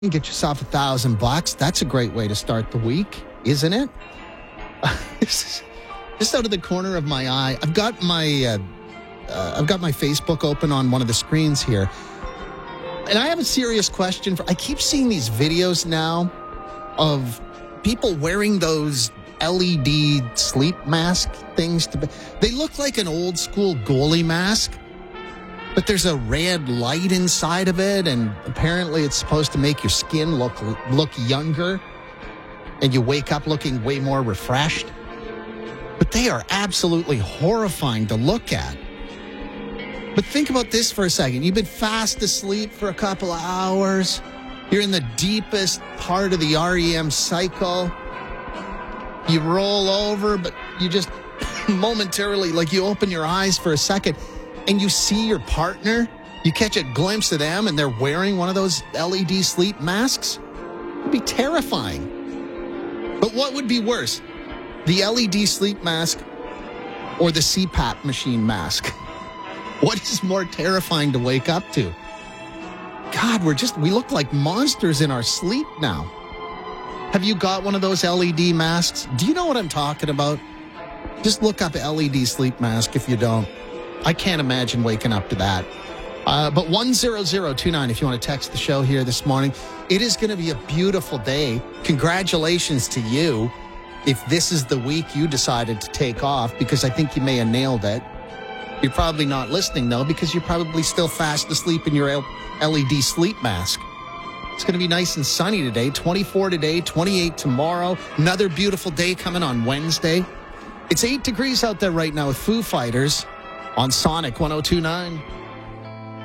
You get yourself $1,000. That's a great way to start the week, isn't it? Just out of the corner of my eye, I've got my Facebook open on one of the screens here, and I have a serious question. I keep seeing these videos now of people wearing those LED sleep mask things. They look like an old school goalie mask, but there's a red light inside of it, and apparently it's supposed to make your skin look younger, and you wake up looking way more refreshed. But they are absolutely horrifying to look at. But think about this for a second. You've been fast asleep for a couple of hours. You're in the deepest part of the REM cycle. You roll over, but you just momentarily, like you open your eyes for a second, and you see your partner. You catch a glimpse of them, and they're wearing one of those LED sleep masks. It would be terrifying. But what would be worse? The LED sleep mask or the CPAP machine mask? What is more terrifying to wake up to? God, we look like monsters in our sleep now. Have you got one of those LED masks? Do you know what I'm talking about? Just look up LED sleep mask if you don't. I can't imagine waking up to that. But 10029 if you want to text the show here this morning. It is going to be a beautiful day. Congratulations to you if this is the week you decided to take off, because I think you may have nailed it. You're probably not listening, though, because you're probably still fast asleep in your LED sleep mask. It's going to be nice and sunny today. 24 today, 28 tomorrow. Another beautiful day coming on Wednesday. It's 8 degrees out there right now with Foo Fighters on Sonic 102.9.